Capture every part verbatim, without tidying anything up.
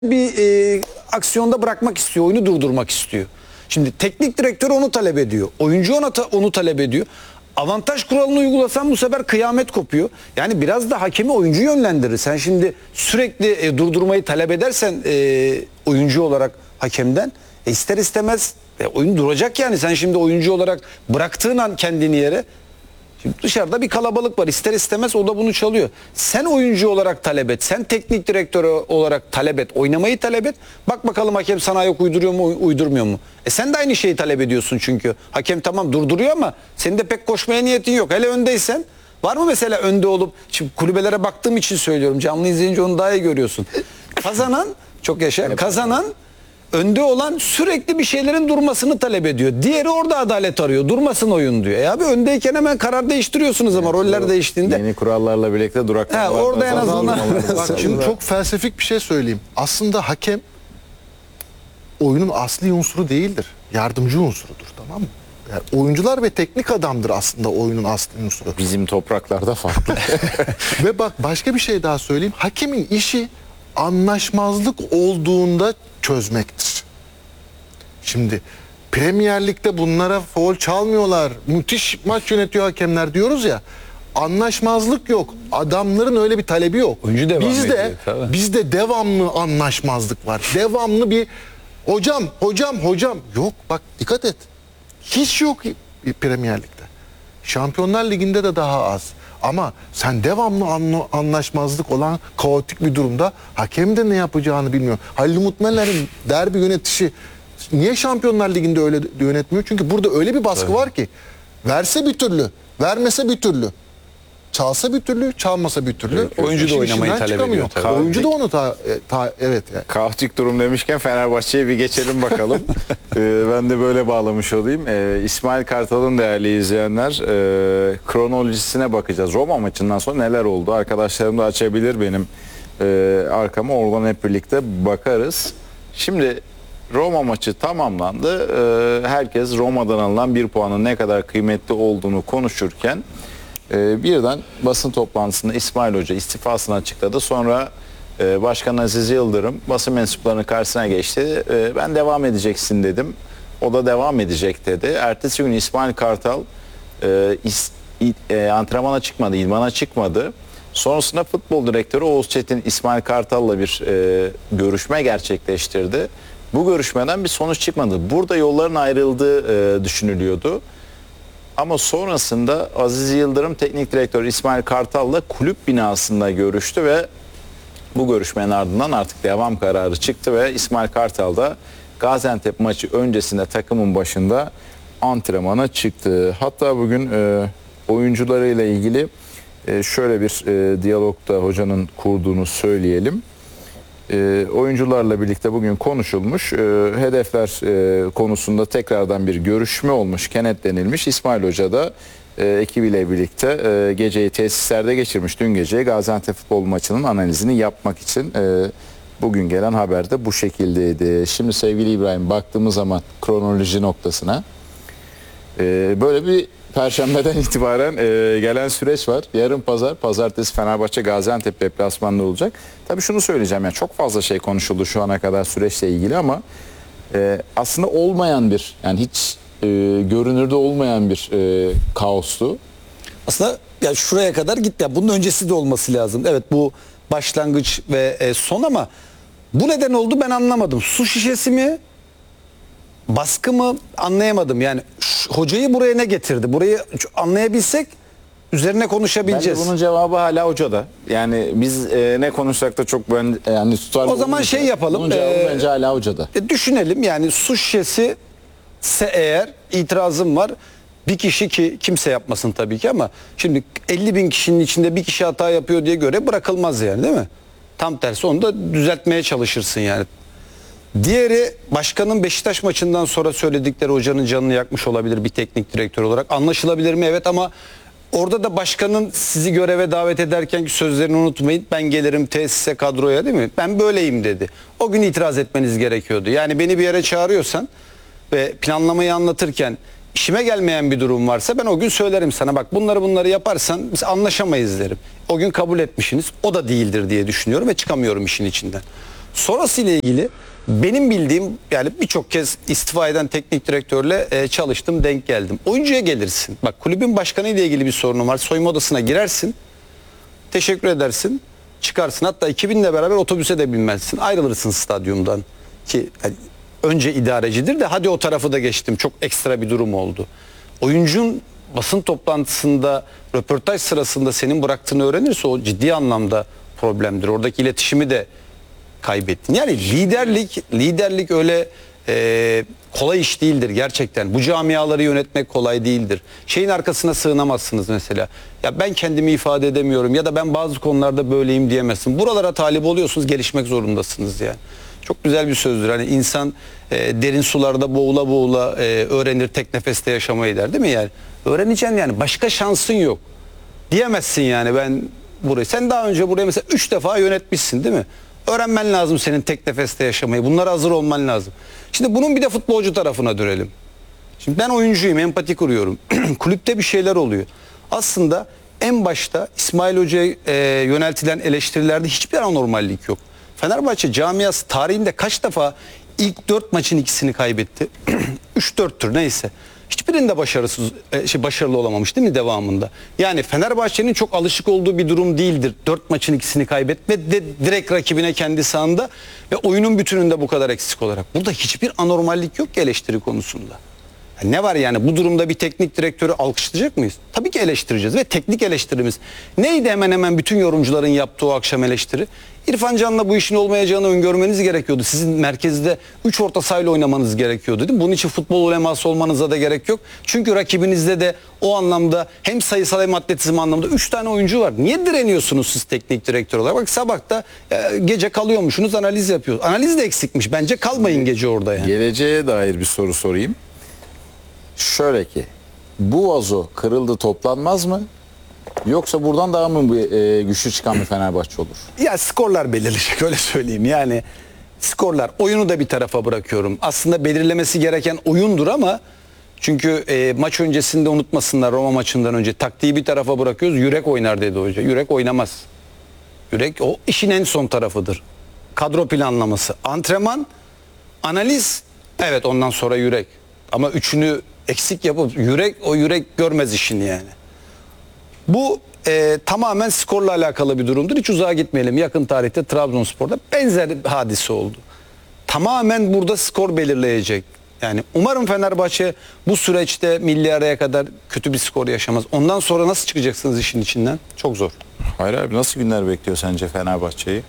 bir e, aksiyonda bırakmak istiyor, oyunu durdurmak istiyor. Şimdi teknik direktör onu talep ediyor. Oyuncu ona ta, onu talep ediyor. Avantaj kuralını uygulasan bu sefer kıyamet kopuyor. Yani biraz da hakemi oyuncu yönlendirir. Sen şimdi sürekli e, durdurmayı talep edersen e, oyuncu olarak hakemden e, ister istemez e, oyun duracak yani. Sen şimdi oyuncu olarak bıraktığın an kendini yere, şimdi dışarıda bir kalabalık var. İster istemez o da bunu çalıyor. Sen oyuncu olarak talep et. Sen teknik direktör olarak talep et. Oynamayı talep et. Bak bakalım hakem sana ayak uyduruyor mu, uydurmuyor mu? E sen de aynı şeyi talep ediyorsun çünkü. Hakem tamam durduruyor ama senin de pek koşmaya niyetin yok. Hele öndeysen. Var mı mesela önde olup, şimdi kulübelere baktığım için söylüyorum. Canlı izleyince onu daha iyi görüyorsun. Kazanan, çok yaşa, kazanan önde olan sürekli bir şeylerin durmasını talep ediyor. Diğeri orada adalet arıyor. Durmasın oyun diyor. E abi öndeyken hemen karar değiştiriyorsunuz ama evet, roller değiştiğinde. Yeni kurallarla birlikte duraklamalar. He, orada en azından. Bak şimdi çok felsefik bir şey söyleyeyim. Aslında hakem oyunun asli unsuru değildir. Yardımcı unsurudur, tamam mı? Yani oyuncular ve teknik adamdır aslında oyunun asli unsuru. Bizim topraklarda farklı. Ve bak başka bir şey daha söyleyeyim. Hakemin işi anlaşmazlık olduğunda çözmektir. Şimdi Premier Lig'de bunlara faul çalmıyorlar. Müthiş maç yönetiyor hakemler diyoruz ya. Anlaşmazlık yok. Adamların öyle bir talebi yok. Oyuncu devam bizde ediyor, tabii. bizde devamlı anlaşmazlık var. Devamlı bir hocam, hocam, hocam. Yok bak dikkat et. Hiç yok Premier Lig'de. Şampiyonlar Ligi'nde de daha az. Ama sen devamlı anlaşmazlık olan kaotik bir durumda hakem de ne yapacağını bilmiyor. Halil Umut Meler'in derbi yönetişi niye Şampiyonlar Ligi'nde öyle yönetmiyor? Çünkü burada öyle bir baskı evet. var ki verse bir türlü, vermese bir türlü. Çalsa bir türlü, çalmasa bir türlü. Evet, oyuncu da oynamayı talep ediyor. Oyuncu da onu ta, ta evet. Yani. Kaotik durum demişken Fenerbahçe'ye bir geçelim bakalım. ee, ben de böyle bağlamış olayım. Ee, İsmail Kartal'ın değerli izleyenler e, kronolojisine bakacağız. Roma maçından sonra neler oldu? Arkadaşlarım da açabilir benim e, arkamı. Oradan hep birlikte bakarız. Şimdi Roma maçı tamamlandı. Ee, herkes Roma'dan alınan bir puanın ne kadar kıymetli olduğunu konuşurken Ee, birden basın toplantısında İsmail Hoca istifasını açıkladı. Sonra e, Başkan Aziz Yıldırım basın mensuplarının karşısına geçti. E, ben devam edeceksin dedim. O da devam edecek dedi. Ertesi gün İsmail Kartal e, is, e, antrenmana çıkmadı, idmana çıkmadı. Sonrasında futbol direktörü Oğuz Çetin İsmail Kartal'la bir e, görüşme gerçekleştirdi. Bu görüşmeden bir sonuç çıkmadı. Burada yolların ayrıldığı e, düşünülüyordu. Ama sonrasında Aziz Yıldırım teknik direktör İsmail Kartal'la kulüp binasında görüştü ve bu görüşmenin ardından artık devam kararı çıktı ve İsmail Kartal da Gaziantep maçı öncesinde takımın başında antrenmana çıktı. Hatta bugün e, oyuncularıyla ilgili e, şöyle bir e, diyalogda hocanın kurduğunu söyleyelim. E, oyuncularla birlikte bugün konuşulmuş, e, hedefler e, konusunda tekrardan bir görüşme olmuş, kenetlenilmiş. İsmail Hoca da e, ekibiyle birlikte e, geceyi tesislerde geçirmiş. Dün gece Gaziantep futbol maçının analizini yapmak için e, bugün gelen haber de bu şekildeydi. Şimdi sevgili İbrahim, baktığımız zaman kronoloji noktasına e, böyle bir Perşembeden itibaren e, gelen süreç var. Yarın pazar, pazartesi Fenerbahçe Gaziantep deplasmanında olacak. Tabii şunu söyleyeceğim, yani çok fazla şey konuşuldu şu ana kadar süreçle ilgili ama e, aslında olmayan bir, yani hiç e, görünürde olmayan bir e, kaostu. Aslında ya şuraya kadar gitti. Ya bunun öncesi de olması lazım. Evet, bu başlangıç ve e, son ama bu neden oldu ben anlamadım. Su şişesi mi? Baskı mı? Anlayamadım. Yani şu, hocayı buraya ne getirdi? Burayı anlayabilsek üzerine konuşabileceğiz. Bence bunun cevabı hala hocada. Yani biz e, ne konuşsak da çok böyle yani tutar. O zaman şey yapalım. Bunun cevabı e, bence hala hocada. E, düşünelim, yani su şişesi ise eğer itirazım var. Bir kişi, ki kimse yapmasın tabii ki, ama şimdi elli bin kişinin içinde bir kişi hata yapıyor diye göre bırakılmaz yani, değil mi? Tam tersi, onu da düzeltmeye çalışırsın yani. Diğeri, başkanın Beşiktaş maçından sonra söyledikleri hocanın canını yakmış olabilir bir teknik direktör olarak. Anlaşılabilir mi? Evet, ama orada da başkanın sizi göreve davet ederken ki sözlerini unutmayın. Ben gelirim tesise, kadroya, değil mi? Ben böyleyim dedi. O gün itiraz etmeniz gerekiyordu. Yani beni bir yere çağırıyorsan ve planlamayı anlatırken işime gelmeyen bir durum varsa ben o gün söylerim sana, bak bunları bunları yaparsan biz anlaşamayız derim. O gün kabul etmişsiniz, o da değildir diye düşünüyorum ve çıkamıyorum işin içinden. Sonrası ile ilgili benim bildiğim, yani birçok kez istifa eden teknik direktörle e, çalıştım, denk geldim. Oyuncuya gelirsin. Bak, kulübün başkanı ile ilgili bir sorunun var. Soyunma odasına girersin. Teşekkür edersin. Çıkarsın. Hatta ekibinle beraber otobüse de binmezsin. Ayrılırsın stadyumdan. Ki hani, önce idarecidir de hadi o tarafı da geçtim. Çok ekstra bir durum oldu. Oyuncun basın toplantısında, röportaj sırasında senin bıraktığını öğrenirse o ciddi anlamda problemdir. Oradaki iletişimi de kaybettin. Yani liderlik, liderlik öyle e, kolay iş değildir gerçekten. Bu camiaları yönetmek kolay değildir. Şeyin arkasına sığınamazsınız mesela. Ya ben kendimi ifade edemiyorum ya da ben bazı konularda böyleyim diyemezsin. Buralara talip oluyorsunuz, gelişmek zorundasınız yani. Çok güzel bir sözdür. Hani insan e, derin sularda boğula boğula e, öğrenir, tek nefeste yaşamayı der, değil mi yani? Öğreneceksin yani. Başka şansın yok. Diyemezsin yani ben burayı. Sen daha önce buraya mesela üç defa yönetmişsin, değil mi? Öğrenmen lazım senin tek nefeste yaşamayı. Bunlara hazır olman lazım. Şimdi bunun bir de futbolcu tarafına dönelim. Şimdi ben oyuncuyum, empati kuruyorum. Kulüpte bir şeyler oluyor. Aslında en başta İsmail Hoca'ya e, yöneltilen eleştirilerde hiçbir anormallik yok. Fenerbahçe camiası tarihinde kaç defa ilk dört maçın ikisini kaybetti? üç dörttür neyse. Hiçbirinde başarısız, şey, başarılı olamamış değil mi devamında? Yani Fenerbahçe'nin çok alışık olduğu bir durum değildir. Dört maçın ikisini kaybetme de direkt rakibine kendi sahanda ve oyunun bütününde bu kadar eksik olarak. Burada hiçbir anormallik yok ki eleştiri konusunda. Yani ne var yani, bu durumda bir teknik direktörü alkışlayacak mıyız? Tabii ki eleştireceğiz ve teknik eleştirimiz neydi hemen hemen bütün yorumcuların yaptığı o akşam eleştiri? İrfan Can'la bu işin olmayacağını öngörmeniz gerekiyordu. Sizin merkezde üç orta sahayla oynamanız gerekiyordu, değil mi? Bunun için futbol uleması olmanıza da gerek yok. Çünkü rakibinizde de o anlamda hem sayısal hem atletizm anlamda üç tane oyuncu var. Niye direniyorsunuz siz teknik direktör olarak? Bak sabah da e, gece kalıyormuşsunuz, analiz yapıyoruz. Analiz de eksikmiş. Bence kalmayın gece orada yani. Geleceğe dair bir soru sorayım. Şöyle ki, bu vazo kırıldı toplanmaz mı? Yoksa buradan daha mı bir, e, güçlü çıkan bir Fenerbahçe olur? Ya skorlar belirleyecek, öyle söyleyeyim. Yani skorlar, oyunu da bir tarafa bırakıyorum. Aslında belirlemesi gereken oyundur ama çünkü e, maç öncesinde unutmasınlar, Roma maçından önce taktiği bir tarafa bırakıyoruz. Yürek oynar dedi hoca. Yürek oynamaz. Yürek o işin en son tarafıdır. Kadro planlaması, antrenman, analiz, evet ondan sonra yürek. Ama üçünü eksik yapıp yürek, o yürek görmez işini yani. Bu e, tamamen skorla alakalı bir durumdur. Hiç uzağa gitmeyelim. Yakın tarihte Trabzonspor'da benzer bir hadise oldu. Tamamen burada skor belirleyecek. Yani umarım Fenerbahçe bu süreçte milli araya kadar kötü bir skor yaşamaz. Ondan sonra nasıl çıkacaksınız işin içinden? Çok zor. Hayır abi, nasıl günler bekliyor sence Fenerbahçe'yi?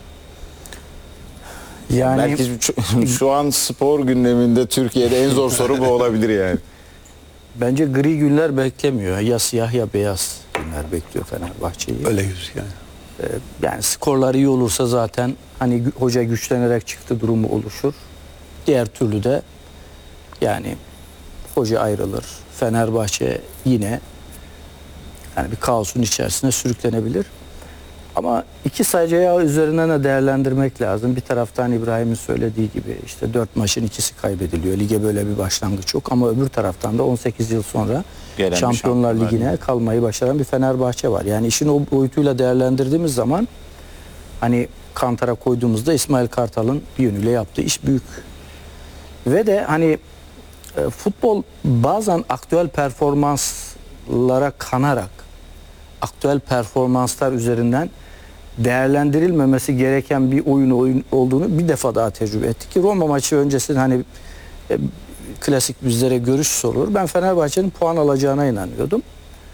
Yani Belki şu, şu an spor gündeminde Türkiye'de en zor soru bu olabilir yani. bence gri günler beklemiyor. Ya siyah ya beyaz günler bekliyor Fenerbahçe'yi. Öyle yüz yani. Yani skorlar iyi olursa zaten hani gü- hoca güçlenerek çıktı durumu oluşur. Diğer türlü de yani hoca ayrılır. Fenerbahçe yine yani bir kaosun içerisine sürüklenebilir. Ama iki sayı ayağı üzerinden de değerlendirmek lazım. Bir taraftan İbrahim'in söylediği gibi işte dört maçın ikisi kaybediliyor. Lige böyle bir başlangıç yok ama öbür taraftan da on sekiz yıl sonra Gelen bir Şampiyonlar Şampiyonlar Ligi'ne kalmayı başaran bir Fenerbahçe var. Yani işin o boyutuyla değerlendirdiğimiz zaman hani kantara koyduğumuzda İsmail Kartal'ın bir yönüyle yaptığı iş büyük. Ve de hani e, futbol bazen aktüel performanslara kanarak aktüel performanslar üzerinden değerlendirilmemesi gereken bir oyun, oyun olduğunu bir defa daha tecrübe ettik ki Roma maçı öncesinde hani e, klasik bizlere görüş sorulur. Ben Fenerbahçe'nin puan alacağına inanıyordum.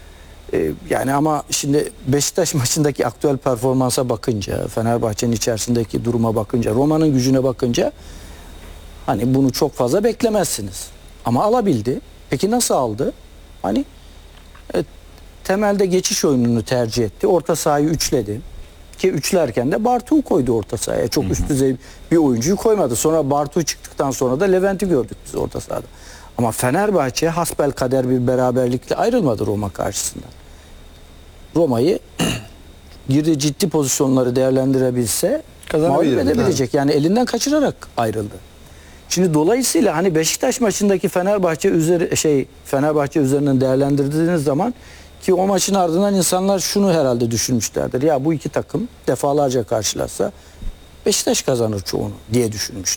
E, yani ama şimdi Beşiktaş maçındaki aktüel performansa bakınca, Fenerbahçe'nin içerisindeki duruma bakınca, Roma'nın gücüne bakınca hani bunu çok fazla beklemezsiniz. Ama alabildi. Peki nasıl aldı? Hani e, temelde geçiş oyununu tercih etti. Orta sahayı üçledi. Ki üçlerken de Bartu'yu koydu orta sahaya. Çok hı hı. üst düzey bir oyuncuyu koymadı. Sonra Bartu çıktıktan sonra da Levent'i gördük biz orta sahada. Ama Fenerbahçe hasbelkader bir beraberlikle ayrılmadı Roma karşısında. Roma'yı girdiği ciddi pozisyonları değerlendirebilse mağlup edebilecek. Yani elinden kaçırarak ayrıldı. Şimdi dolayısıyla hani Beşiktaş maçındaki Fenerbahçe üzeri şey Fenerbahçe üzerinden değerlendirdiğiniz zaman ki o maçın ardından insanlar şunu herhalde düşünmüşlerdir. Ya bu iki takım defalarca karşılaşsa Beşiktaş kazanır çoğunu diye düşünmüştüm.